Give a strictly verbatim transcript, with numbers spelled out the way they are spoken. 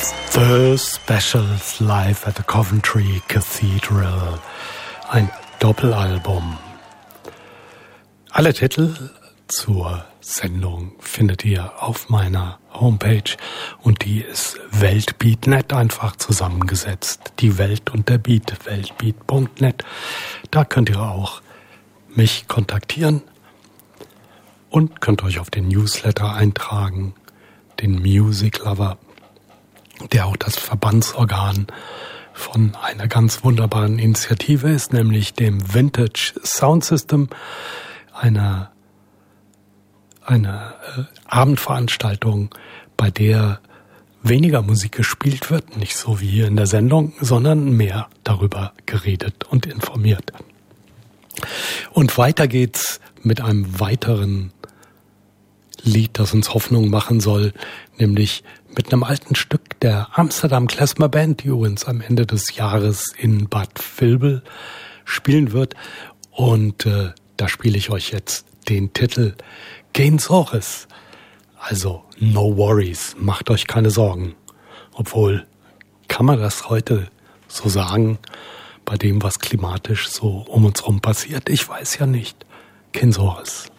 The Specials live at the Coventry Cathedral. Ein Doppelalbum. Alle Titel zur Sendung findet ihr auf meiner Homepage und die ist weltbeat punkt net, einfach zusammengesetzt. Die Welt und der Beat, weltbeat punkt net. Da könnt ihr auch mich kontaktieren und könnt euch auf den Newsletter eintragen, den Music Lover, der auch das Verbandsorgan von einer ganz wunderbaren Initiative ist, nämlich dem Vintage Sound System, einer eine äh, Abendveranstaltung, bei der weniger Musik gespielt wird, nicht so wie hier in der Sendung, sondern mehr darüber geredet und informiert. Und weiter geht's mit einem weiteren Lied, das uns Hoffnung machen soll, nämlich mit einem alten Stück der Amsterdam Klezmer Band, die übrigens am Ende des Jahres in Bad Vilbel spielen wird. Und äh, da spiele ich euch jetzt den Titel Geen Zorges. Also no worries, macht euch keine Sorgen. Obwohl, kann man das heute so sagen, bei dem, was klimatisch so um uns rum passiert? Ich weiß ja nicht. Geen Zorges.